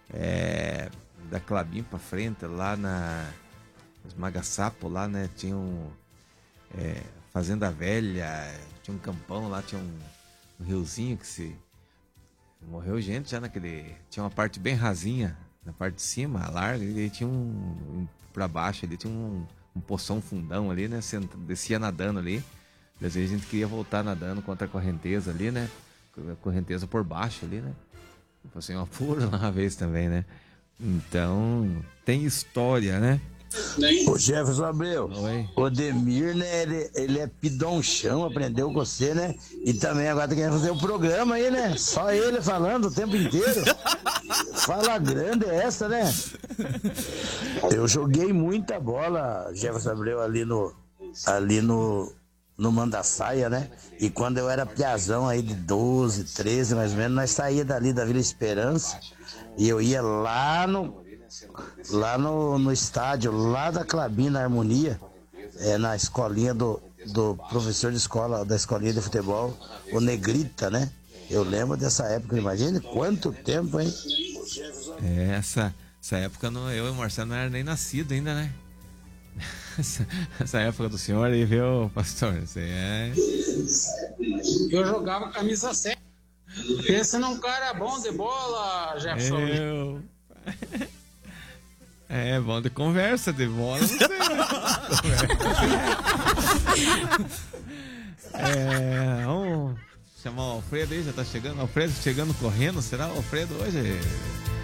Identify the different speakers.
Speaker 1: Da Clabim pra frente, lá na Esmaga Sapo, lá, né? Tinha Fazenda Velha, tinha um campão lá, tinha um riozinho que se... Morreu gente já naquele... Tinha uma parte bem rasinha, na parte de cima, larga, e tinha pra baixo ali, tinha um poção fundão ali, né? Você descia nadando ali. Às vezes a gente queria voltar nadando contra a correnteza ali, né? A correnteza por baixo ali, né? Passei uma fura lá uma vez também, né? Então, tem história, né?
Speaker 2: O Jefferson Abreu,
Speaker 1: Oi.
Speaker 2: o Demir, né, ele é pidonchão, aprendeu com você, né? E também agora tá querendo fazer o programa aí, né? Só ele falando o tempo inteiro. Fala grande é essa, né? Eu joguei muita bola, Jefferson Abreu, ali no Mandaçaia, né? E quando eu era piazão aí de 12, 13 mais ou menos, nós saía dali da Vila Esperança e eu ia lá no estádio, lá da Clabim, na Harmonia, na escolinha do professor de escola, da escolinha de futebol, o Negrita, né? Eu lembro dessa época, imagine quanto tempo, hein?
Speaker 1: Essa época eu e o Marcelo não era nem nascido ainda, né? Essa época do senhor aí, viu, pastor?
Speaker 3: Eu jogava camisa 7. Pensa num cara bom de bola, Jefferson.
Speaker 1: Bom de conversa, de bola, não sei. Vamos chamar o Alfredo aí, já tá chegando. Alfredo chegando correndo, será o Alfredo hoje?